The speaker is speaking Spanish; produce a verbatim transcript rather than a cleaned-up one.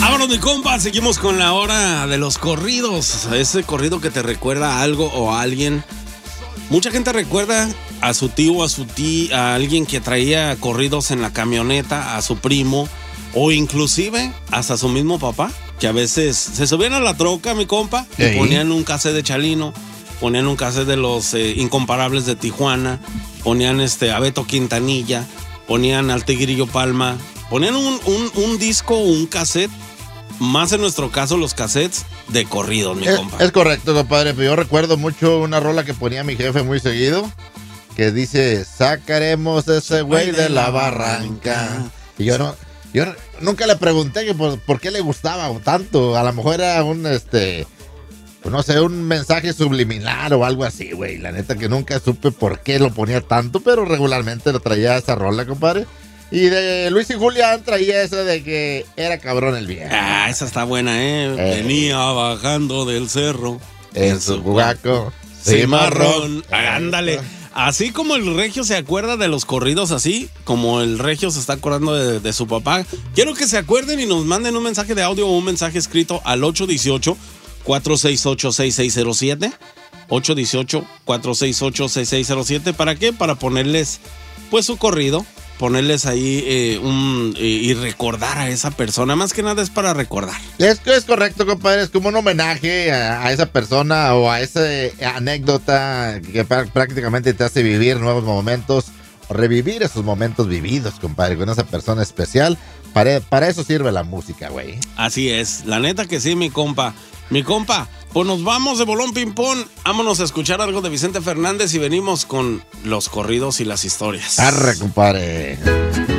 Vámonos, mi compa, seguimos con la hora de los corridos. Ese corrido que te recuerda a algo o a alguien. Mucha gente recuerda a su tío, a su tía, a alguien que traía corridos en la camioneta, a su primo, o inclusive hasta su mismo papá, que a veces se subían a la troca, mi compa, y Ey. ponían un cassette de Chalino, ponían un cassette de los eh, Incomparables de Tijuana, ponían este a Beto Quintanilla, ponían al Tigrillo Palma, ponían un, un, un disco, un cassette, más en nuestro caso los cassettes de corridos, mi Es, compa. es correcto, compadre, pero yo recuerdo mucho una rola que ponía mi jefe muy seguido, que dice, sacaremos ese güey de la barranca. Y yo no, yo no- nunca le pregunté que por, por qué le gustaba tanto. A lo mejor era un, este, pues no sé, un mensaje subliminal o algo así, güey. La neta que nunca supe por qué lo ponía tanto, pero regularmente lo traía esa rola, compadre. Y de Luis y Julián traía esa de que era cabrón el viejo. Ah, esa está buena, ¿eh? Eh. Venía bajando del cerro. En su guaco, cimarrón. Ándale. Así como el regio se acuerda de los corridos así, como el regio se está acordando de, de su papá, quiero que se acuerden y nos manden un mensaje de audio o un mensaje escrito al ocho uno ocho, cuatro seis ocho, seis seis cero siete. ocho uno ocho, cuatro seis ocho, seis seis cero siete. ¿Para qué? Para ponerles pues su corrido, ponerles ahí eh, un eh, y recordar a esa persona. Más que nada es para recordar. Es que es correcto, compadre. Es como un homenaje a, a esa persona o a esa anécdota que pr- prácticamente te hace vivir nuevos momentos o revivir esos momentos vividos, compadre, con esa persona especial. Para, para eso sirve la música, güey. Así es, la neta que sí, mi compa. Mi compa, pues nos vamos de bolón ping-pong. Vámonos a escuchar algo de Vicente Fernández y venimos con los corridos y las historias. Arre, compadre.